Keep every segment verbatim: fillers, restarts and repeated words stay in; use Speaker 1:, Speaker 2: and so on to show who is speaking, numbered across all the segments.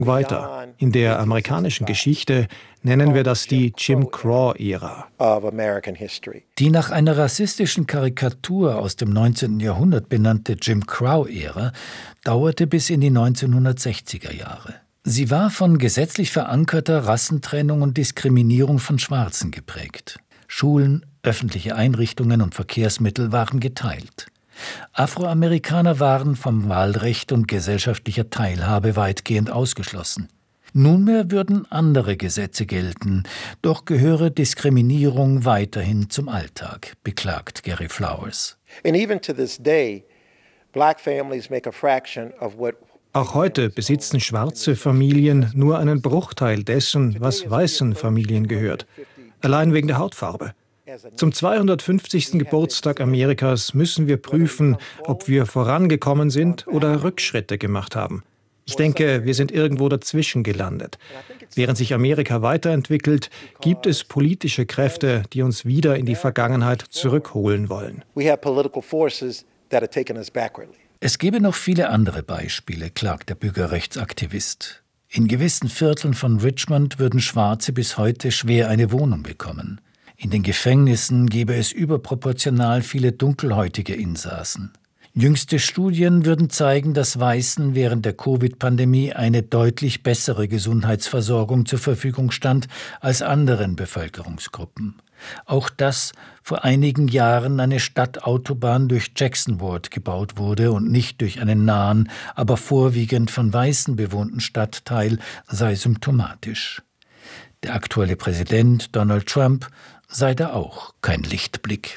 Speaker 1: weiter. In der amerikanischen Geschichte nennen wir das die Jim Crow-Ära.
Speaker 2: Die nach einer rassistischen Karikatur aus dem neunzehnten Jahrhundert benannte Jim Crow-Ära dauerte bis in die neunzehnhundertsechziger Jahre. Sie war von gesetzlich verankerter Rassentrennung und Diskriminierung von Schwarzen geprägt. Schulen, öffentliche Einrichtungen und Verkehrsmittel waren geteilt. Afroamerikaner waren vom Wahlrecht und gesellschaftlicher Teilhabe weitgehend ausgeschlossen. Nunmehr würden andere Gesetze gelten, doch gehöre Diskriminierung weiterhin zum Alltag, beklagt Gary Flowers.
Speaker 1: Auch heute besitzen schwarze Familien nur einen Bruchteil dessen, was weißen Familien gehört, allein wegen der Hautfarbe. Zum zweihundertfünfzigsten Geburtstag Amerikas müssen wir prüfen, ob wir vorangekommen sind oder Rückschritte gemacht haben. Ich denke, wir sind irgendwo dazwischen gelandet. Während sich Amerika weiterentwickelt, gibt es politische Kräfte, die uns wieder in die Vergangenheit zurückholen wollen.
Speaker 2: Es gäbe noch viele andere Beispiele, klagt der Bürgerrechtsaktivist. In gewissen Vierteln von Richmond würden Schwarze bis heute schwer eine Wohnung bekommen. In den Gefängnissen gäbe es überproportional viele dunkelhäutige Insassen. Jüngste Studien würden zeigen, dass Weißen während der Covid-Pandemie eine deutlich bessere Gesundheitsversorgung zur Verfügung stand als anderen Bevölkerungsgruppen. Auch dass vor einigen Jahren eine Stadtautobahn durch Jackson Ward gebaut wurde und nicht durch einen nahen, aber vorwiegend von Weißen bewohnten Stadtteil, sei symptomatisch. Der aktuelle Präsident Donald Trump sei da auch kein Lichtblick.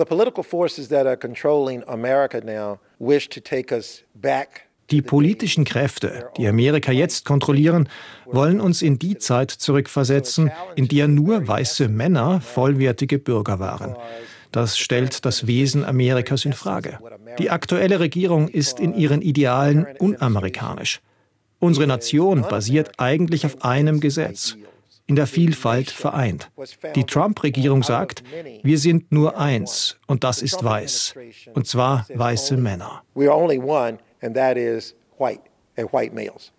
Speaker 1: Die politischen Kräfte, die Amerika jetzt kontrollieren, wollen uns in die Zeit zurückversetzen, in der nur weiße Männer vollwertige Bürger waren. Das stellt das Wesen Amerikas in Frage. Die aktuelle Regierung ist in ihren Idealen unamerikanisch. Unsere Nation basiert eigentlich auf einem Gesetz: in der Vielfalt vereint. Die Trump-Regierung sagt, wir sind nur eins, und das ist weiß, und zwar weiße Männer.